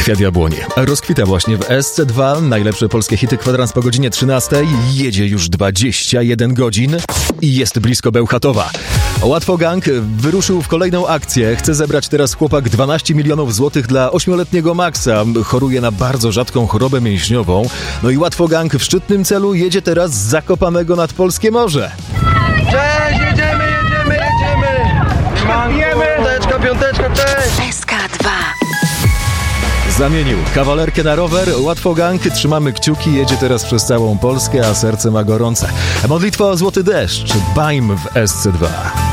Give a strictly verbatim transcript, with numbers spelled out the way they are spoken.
Kwiat jabłoni rozkwita właśnie w S C dwa. Najlepsze polskie hity, kwadrans po godzinie trzynastej. Jedzie już dwadzieścia jeden godzin i jest blisko Bełchatowa. Łatwo Gang wyruszył w kolejną akcję. Chce zebrać teraz chłopak dwanaście milionów złotych dla ośmioletniego Maxa. Choruje na bardzo rzadką chorobę mięśniową. No i Łatwo Gang w szczytnym celu jedzie teraz z Zakopanego nad Polskie Morze. Cześć, jedziemy, jedziemy, jedziemy! Manko, piąteczka, piąteczka, cześć! S K dwa. Zamienił kawalerkę na rower. Łatwo Gang, trzymamy kciuki, jedzie teraz przez całą Polskę, a serce ma gorące. Modlitwa o złoty deszcz, Baim w S C dwa.